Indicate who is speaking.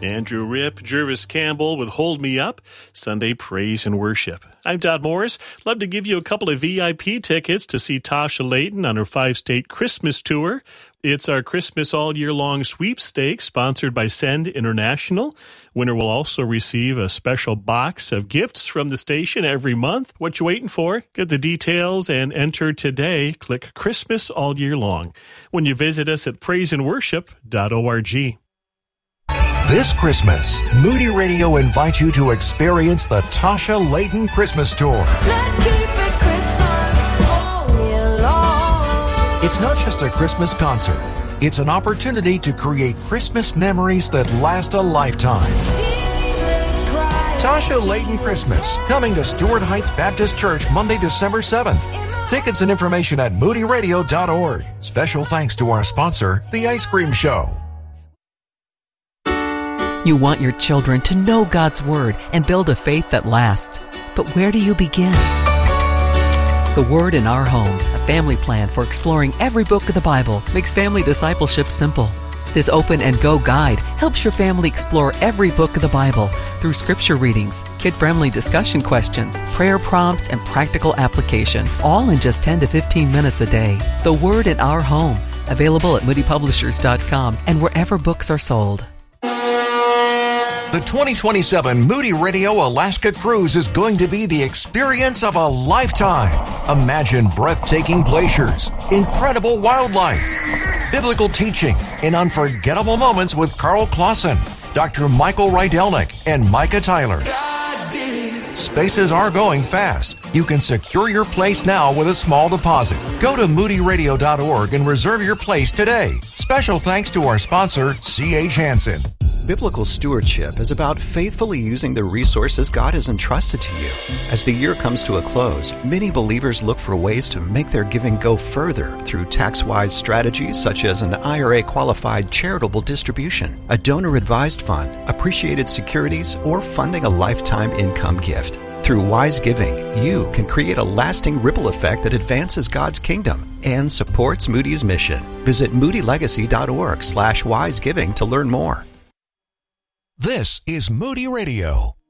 Speaker 1: Andrew Ripp, Jervis Campbell with Hold Me Up, Sunday Praise and Worship. I'm Todd Morris. Love to give you a couple of VIP tickets to see Tasha Layton on her 5-state Christmas tour. It's our Christmas all-year-long sweepstakes sponsored by Send International. Winner will also receive a special box of gifts from the station every month. What you waiting for? Get the details and enter today. Click Christmas all year long when you visit us at praiseandworship.org.
Speaker 2: This Christmas, Moody Radio invites you to experience the Tasha Layton Christmas Tour.
Speaker 3: Let's keep it Christmas all year long.
Speaker 2: It's not just a Christmas concert. It's an opportunity to create Christmas memories that last a lifetime.
Speaker 3: Jesus Christ.
Speaker 2: Tasha Layton Christmas, coming to Stewart Heights Baptist Church Monday, December 7th. Tickets and information at moodyradio.org. Special thanks to our sponsor, The Ice Cream Show.
Speaker 4: You want your children to know God's Word and build a faith that lasts. But where do you begin? The Word in Our Home, a family plan for exploring every book of the Bible, makes family discipleship simple. This Open and Go guide helps your family explore every book of the Bible through scripture readings, kid-friendly discussion questions, prayer prompts, and practical application, all in just 10 to 15 minutes a day. The Word in Our Home, available at moodypublishers.com and wherever books are sold.
Speaker 2: The 2027 Moody Radio Alaska Cruise is going to be the experience of a lifetime. Imagine breathtaking glaciers, incredible wildlife, biblical teaching, and unforgettable moments with Carl Clausen, Dr. Michael Rydelnik, and Micah Tyler. Spaces are going fast. You can secure your place now with a small deposit. Go to moodyradio.org and reserve your place today. Special thanks to our sponsor, C.H. Hansen.
Speaker 5: Biblical stewardship is about faithfully using the resources God has entrusted to you. As the year comes to a close, many believers look for ways to make their giving go further through tax-wise strategies such as an IRA-qualified charitable distribution, a donor-advised fund, appreciated securities, or funding a lifetime income gift. Through wise giving, you can create a lasting ripple effect that advances God's kingdom and supports Moody's mission. Visit moodylegacy.org/wisegiving to learn more.
Speaker 2: This is Moody Radio.